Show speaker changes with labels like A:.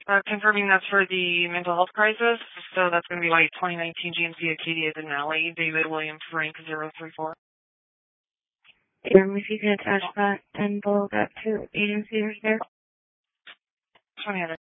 A: Confirming that's for the mental health crisis. So that's going to be like 2019 GMC Acadia Denali, David William Frank 034.
B: If you can attach that, then we'll get to agency right there.
A: 2000.